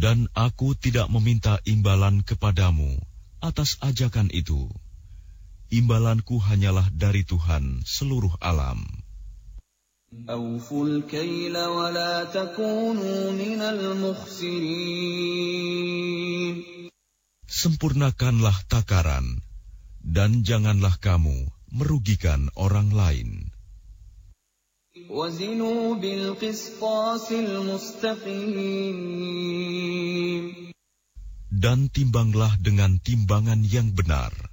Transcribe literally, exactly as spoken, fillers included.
Dan aku tidak meminta imbalan kepadamu atas ajakan itu. Imbalanku hanyalah dari Tuhan seluruh alam. Awful kaila wa la takunu minal mukhsirin. Sempurnakanlah takaran, dan janganlah kamu merugikan orang lain. Wazinu bil qisṭasil mustaqim. Dan timbanglah dengan timbangan yang benar.